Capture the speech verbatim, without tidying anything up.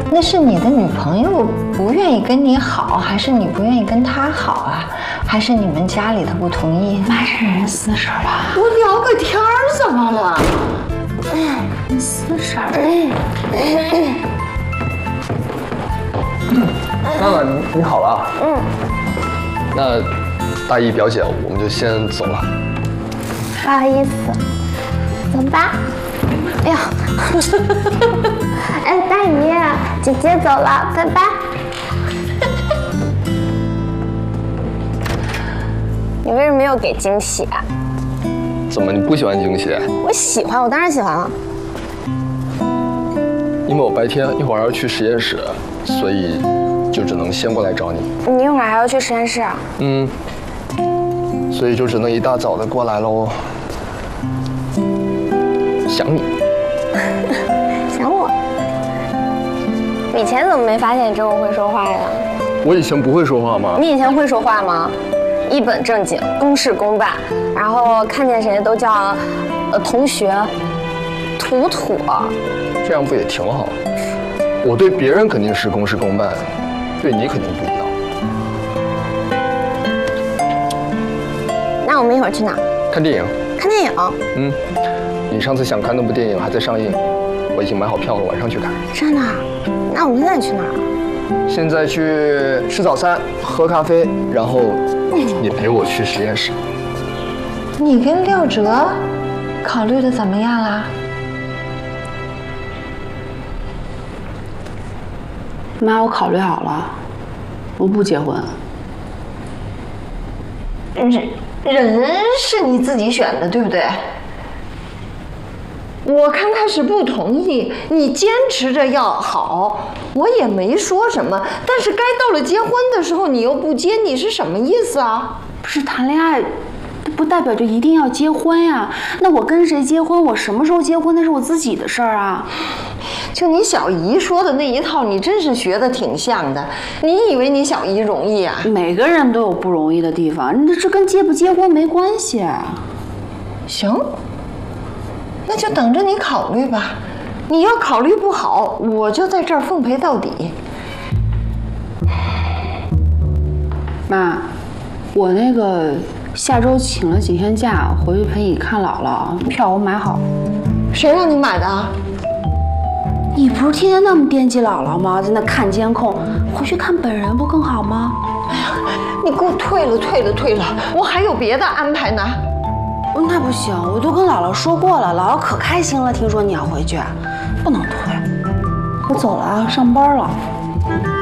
那是你的女朋友不愿意跟你好，还是你不愿意跟她好啊？还是你们家里头不同意？ 妈，这人私事吧？ 我聊个天儿怎么了？ 嗯，私事。 妈妈，你你好了。嗯。那大姨表姐，我们就先走了。 不好意思，走吧。哎呀，哎，大姨，姐姐走了，拜拜。你为什么没有给惊喜啊？ 怎么你不喜欢惊喜？ 我喜欢，我当然喜欢了。 因为我白天一会儿要去实验室，所以就只能先过来找你。 你一会儿还要去实验室啊？ 嗯，所以就只能一大早的过来喽。想你。 想我？以前怎么没发现你这么会说话呀？ 我以前不会说话吗？ 你以前会说话吗？一本正经，公事公办，然后看见谁都叫呃同学、土土。 这样不也挺好？我对别人肯定是公事公办，对你肯定不一样。 那我们一会儿去哪？ 看电影。 看电影？ 嗯，你上次想看那部电影还在上映，我已经买好票了，晚上去看。 真的？那我们现在去哪儿？ 现在去吃早餐、喝咖啡，然后你陪我去实验室。 你跟廖哲考虑的怎么样啦？ 妈，我考虑好了，我不结婚。 人人是你自己选的，对不对？我刚开始不同意，你坚持着要好，我也没说什么。但是该到了结婚的时候，你又不结，你是什么意思啊？ 不是谈恋爱，不代表就一定要结婚呀。那我跟谁结婚，我什么时候结婚，那是我自己的事儿啊。 就你小姨说的那一套，你真是学的挺像的。你以为你小姨容易啊？ 每个人都有不容易的地方，这这跟结不结婚没关系。 行。那就等着你考虑吧，你要考虑不好，我就在这儿奉陪到底。 妈，我那个下周请了几天假，回去陪你看姥姥，票我买好。 谁让你买的啊？ 你不是天天那么惦记姥姥吗？在那看监控，回去看本人不更好吗？ 哎呀，你给我退了，退了，退了，我还有别的安排呢。 那不行，我都跟姥姥说过了，姥姥可开心了，听说你要回去，不能退。我走了啊，上班了。